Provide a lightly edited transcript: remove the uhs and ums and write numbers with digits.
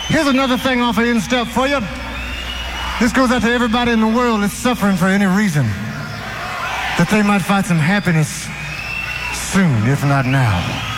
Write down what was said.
Here's another thing off of In Step for you. This goes out to everybody in the world that's suffering for any reason, that they might find some happiness soon, if not now.